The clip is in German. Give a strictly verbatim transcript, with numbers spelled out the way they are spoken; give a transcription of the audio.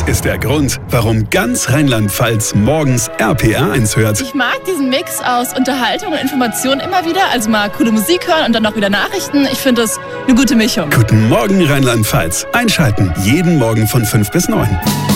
ist der Grund, warum ganz Rheinland-Pfalz morgens R P R eins hört. Ich mag diesen Mix aus Unterhaltung und Information immer wieder. Also mal coole Musik hören und dann noch wieder Nachrichten. Ich finde das eine gute Mischung. Guten Morgen Rheinland-Pfalz. Einschalten. Jeden Morgen von fünf bis neun.